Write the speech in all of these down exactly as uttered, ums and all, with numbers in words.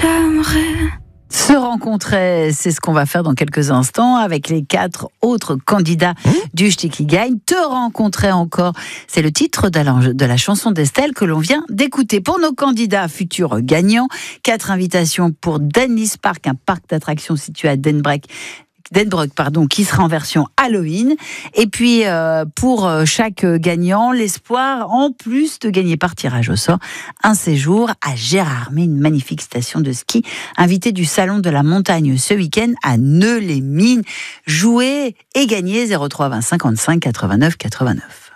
j'aimerais se rencontrer, c'est ce qu'on va faire dans quelques instants avec les quatre autres candidats mmh. du Ch'ti qui gagne. Te rencontrer encore, c'est le titre de la, de la chanson d'Estelle que l'on vient d'écouter. Pour nos candidats futurs gagnants, quatre invitations pour Dennis Park, un parc d'attractions situé à Denbroek. Denbroek, pardon, qui sera en version Halloween. Et puis, euh, pour chaque gagnant, l'espoir, en plus de gagner par tirage au sort, un séjour à Gérardmer, une magnifique station de ski, invité du Salon de la Montagne ce week-end à Neux-les-Mines. Jouer et gagner zéro trois vingt cinquante-cinq quatre-vingt-neuf quatre-vingt-neuf.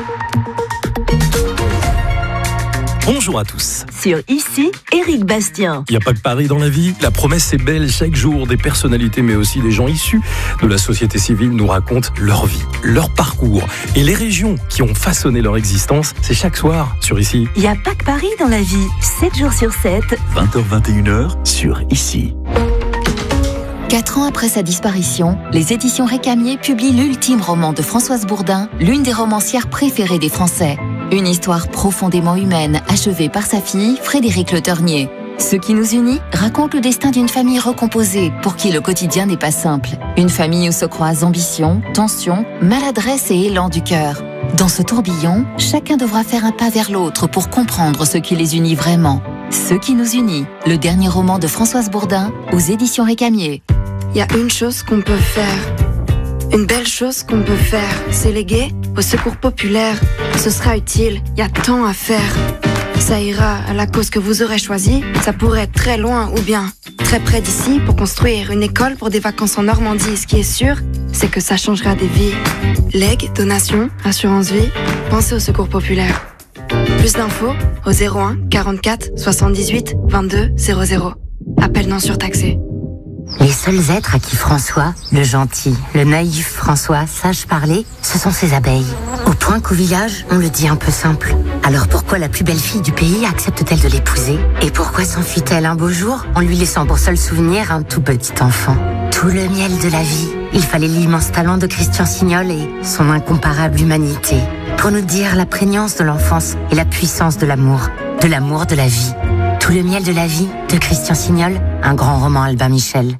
Bonjour à tous. Sur Ici, Éric Bastien. Il n'y a pas que Paris dans la vie. La promesse est belle. Chaque jour, des personnalités, mais aussi des gens issus de la société civile nous racontent leur vie, leur parcours et les régions qui ont façonné leur existence. C'est chaque soir sur Ici. Il n'y a pas que Paris dans la vie. sept jours sur sept. vingt heures vingt et une heures sur Ici. Quatre ans après sa disparition, les éditions Récamier publient l'ultime roman de Françoise Bourdin, l'une des romancières préférées des Français. Une histoire profondément humaine, achevée par sa fille, Frédérique Le Ternier. Ce qui nous unit raconte le destin d'une famille recomposée, pour qui le quotidien n'est pas simple. Une famille où se croisent ambition, tension, maladresse et élan du cœur. Dans ce tourbillon, chacun devra faire un pas vers l'autre pour comprendre ce qui les unit vraiment. Ce qui nous unit, le dernier roman de Françoise Bourdin, aux éditions Récamier. Il y a une chose qu'on peut faire, une belle chose qu'on peut faire, c'est léguer au secours populaire. Ce sera utile, il y a tant à faire. Ça ira à la cause que vous aurez choisie. Ça pourrait être très loin ou bien très près d'ici pour construire une école pour des vacances en Normandie. Ce qui est sûr, c'est que ça changera des vies. Legs, donations, assurance vie, pensez au secours populaire. Plus d'infos au zéro un quarante-quatre soixante-dix-huit vingt-deux zéro zéro. Appel non surtaxé. Les seuls êtres à qui François, le gentil, le naïf François, sache parler, ce sont ses abeilles. Au point qu'au village, on le dit un peu simple. Alors pourquoi la plus belle fille du pays accepte-t-elle de l'épouser? Et pourquoi s'enfuit-elle un beau jour en lui laissant pour seul souvenir un tout petit enfant? Tout le miel de la vie. Il fallait l'immense talent de Christian Signol et son incomparable humanité pour nous dire la prégnance de l'enfance et la puissance de l'amour, de l'amour de la vie. Tout le miel de la vie de Christian Signol, un grand roman Albin Michel.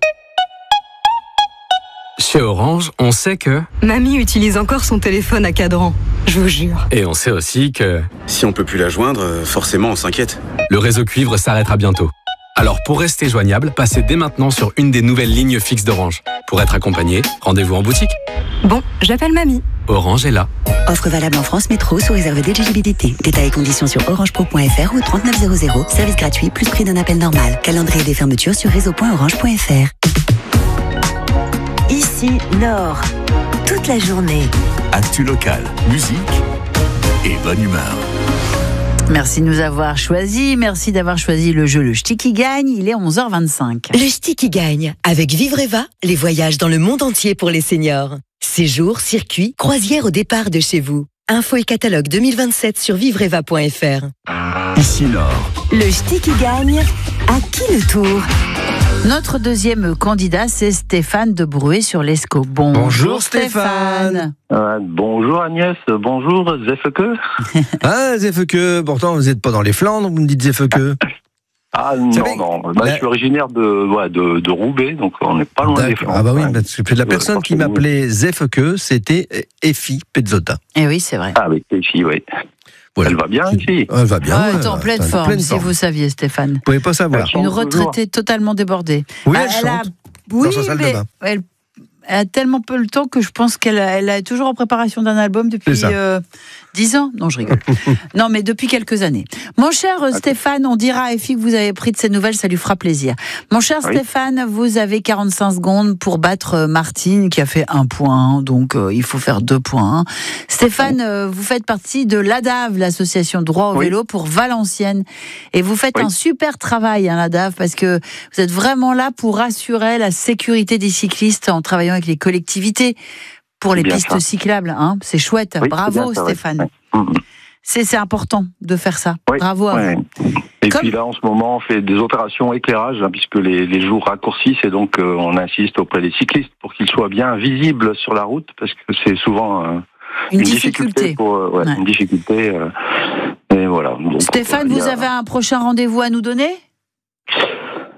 Chez Orange, on sait que... Mamie utilise encore son téléphone à cadran, je vous jure. Et on sait aussi que... Si on peut plus la joindre, forcément on s'inquiète. Le réseau cuivre s'arrêtera bientôt. Alors pour rester joignable, passez dès maintenant sur une des nouvelles lignes fixes d'Orange. Pour être accompagné, rendez-vous en boutique. Bon, j'appelle mamie. Orange est là. Offre valable en France Métro sous réserve d'éligibilité. Détails et conditions sur orangepro point f r ou trente-neuf cent. Service gratuit plus prix d'un appel normal. Calendrier des fermetures sur réseau point orange point f r. Ici, Nord. Toute la journée. Actu locale, musique et bonne humeur. Merci de nous avoir choisis. Merci d'avoir choisi le jeu Le Ch'ti qui gagne. Il est onze heures vingt-cinq. Le Ch'ti qui gagne. Avec Vivreva, les voyages dans le monde entier pour les seniors. Séjours, circuits, croisières au départ de chez vous. Info et catalogue deux mille vingt-sept sur vivreva point f r. Ici Nord. Le Ch'ti qui gagne. À qui le tour? Notre deuxième candidat, c'est Stéphane de Bruay sur l'Escaut. Bon, bonjour Stéphane. Euh, bonjour Agnès, bonjour Zeffeke. Ah Zeffeke, pourtant vous n'êtes pas dans les Flandres, vous me dites Zeffeke. Ah non, savez, non, bah, la... je suis originaire de, ouais, de, de Roubaix, donc on n'est pas loin des Flandres. Ah bah oui, ouais. parce que la personne qui m'appelait Zeffeke, c'était Effie Pezzota. Eh oui, c'est vrai. Ah oui, Effie, oui. Voilà. Elle va bien ici. Elle va bien. Elle est en pleine forme, pleine si forme. Vous saviez, Stéphane. Vous pouvez pas savoir. Une retraitée totalement débordée. Oui, elle, elle chante. A... Oui, dans sa salle mais de bain. Elle... elle a tellement peu le temps que je pense qu'elle a... Elle est toujours en préparation d'un album depuis euh, dix ans. Non, je rigole. Non, mais depuis quelques années. Mon cher okay. Stéphane, on dira à Effie que vous avez pris de ces nouvelles, ça lui fera plaisir. Mon cher oui. Stéphane, vous avez quarante-cinq secondes pour battre Martine qui a fait un point, donc euh, il faut faire deux points. Stéphane, euh, vous faites partie de l'A D A V, l'association Droit au oui. vélo pour Valenciennes, et vous faites oui. un super travail, hein, l'A D A V, parce que vous êtes vraiment là pour assurer la sécurité des cyclistes en travaillant avec les collectivités pour les pistes ça. cyclables. Hein. C'est chouette. Oui, bravo c'est Stéphane. Ouais. C'est, c'est important de faire ça. Oui, Bravo à ouais. vous. Et Comme... puis là, en ce moment, on fait des opérations éclairage, hein, puisque les, les jours raccourcissent, et donc euh, on insiste auprès des cyclistes pour qu'ils soient bien visibles sur la route, parce que c'est souvent euh, une, une difficulté. difficulté pour, euh, ouais, ouais. Une difficulté. Euh, et voilà. Donc, Stéphane, euh, vous a... avez un prochain rendez-vous à nous donner ?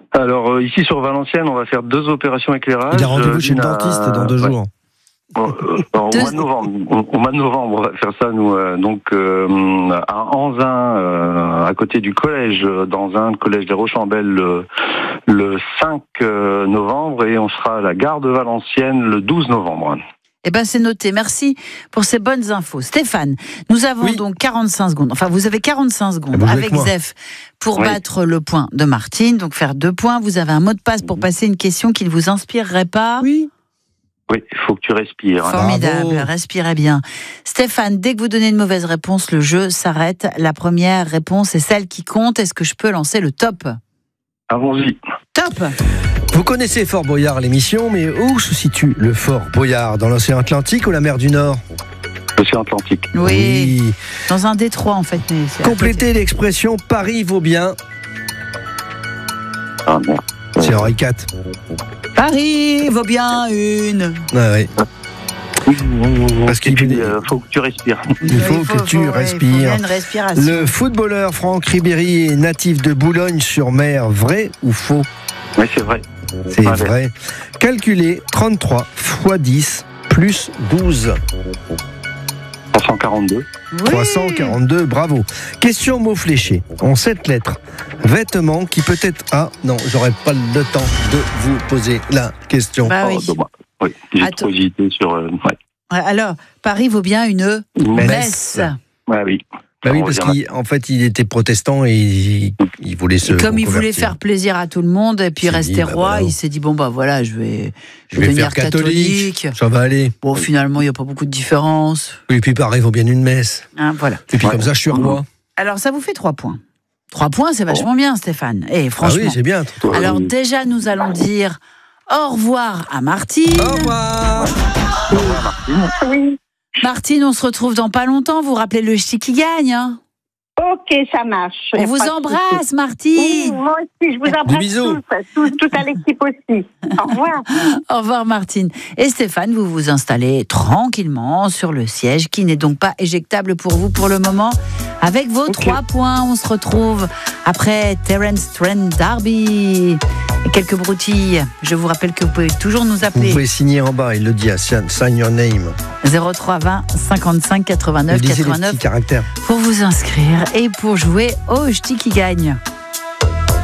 Alors euh, ici sur Valenciennes, on va faire deux opérations éclairage. Il a rendez-vous euh, chez le à... dentiste dans deux ouais. jours. Au, au, mois de novembre, au, au mois de novembre, on va faire ça nous. Euh, donc euh, à Anzin, euh, à côté du collège, dans un collège des Rochambelles, le, le cinq novembre, et on sera à la gare de Valenciennes le douze novembre. Eh ben c'est noté. Merci pour ces bonnes infos, Stéphane. Nous avons oui. donc quarante-cinq secondes. Enfin, vous avez quarante-cinq secondes avec Zef pour oui. battre le point de Martine. Donc faire deux points. Vous avez un mot de passe pour passer une question qui ne vous inspirerait pas. Oui. Oui, il faut que tu respires. Formidable, bravo. Respirez bien. Stéphane, dès que vous donnez une mauvaise réponse, le jeu s'arrête. La première réponse est celle qui compte. Est-ce que je peux lancer le top ? Allons-y. Top ! Vous connaissez Fort Boyard, l'émission, mais où se situe le Fort Boyard ? Dans l'océan Atlantique ou la mer du Nord ? L'océan Atlantique. Oui, oui. Dans un détroit en fait. Mais complétez l'expression « Paris vaut bien ». Ah merde. C'est Henri quatre. Paris vaut bien une. Ah oui. Parce qu'il euh, faut que tu respires. Il faut, il faut que tu faut, respires. Ouais, le footballeur Franck Ribéry est natif de Boulogne-sur-Mer. Vrai ou faux ? Oui, c'est vrai. C'est ah, vrai. Calculez trente-trois fois dix plus douze. trois cent quarante-deux. Oui. trois cent quarante-deux, bravo. Question mot fléché. En sept lettres. Vêtements qui peut être... Ah, non, j'aurais pas le temps de vous poser la question. Bah oui. Oh, oui, j'ai trop hésité sur... Euh, ouais. Alors, Paris vaut bien une messe. messe. Ah oui. Bah oui, parce qu'en fait, il était protestant et il, il voulait se. Et comme il voulait faire plaisir à tout le monde et puis rester dit, bah roi, voilà. il s'est dit bon bah voilà, je vais, je vais, je vais devenir faire catholique, catholique. Ça va aller. Bon, finalement, il n'y a pas beaucoup de différence. Oui, et puis Paris vaut bien une messe. Hein, voilà. Et puis ouais. comme ça, je suis roi. Alors, ça vous fait trois points. Trois points, c'est vachement oh. bien, Stéphane. Et franchement. Ah oui, c'est bien. Alors déjà, nous allons dire au revoir à Martine. Au revoir. Au revoir, Martine. Oui. Martine, on se retrouve dans pas longtemps. Vous vous rappelez le ch'ti qui gagne, hein ? Ok, ça marche. On vous embrasse, Martine. Oui, moi aussi, je vous embrasse bisous. tous, toute à l'équipe aussi. Au revoir. Au revoir, Martine. Et Stéphane, vous vous installez tranquillement sur le siège qui n'est donc pas éjectable pour vous pour le moment. Avec vos okay. trois points, on se retrouve après Terence Trent D'Arby. Et quelques broutilles. Je vous rappelle que vous pouvez toujours nous appeler. Vous pouvez signer en bas, il le dit, sign your name. zéro trois vingt cinquante-cinq quatre-vingt-neuf quatre-vingt-neuf caractères pour vous inscrire et pour jouer au Ch'ti qui gagne.